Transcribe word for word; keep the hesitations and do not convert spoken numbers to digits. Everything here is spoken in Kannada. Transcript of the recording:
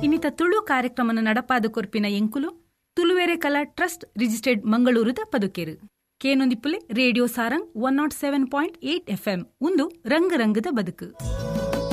ಇನ್ನಿತ ತುಳು ಕಾರ್ಯಕ್ರಮನ ನಡಪಾದ ಕೊರ್ಪಿನ ಎಂಕುಲು ತುಳುವೆರೆ ಕಲಾ trust registered ಮಂಗಳೂರುದ ಪದುಕೇರು ಕೇನೊಂದಿಪ್ಪುಲೆ radio Sarang one not seven point eight FM ಒಂದು ರಂಗ ರಂಗದ ಬದುಕು.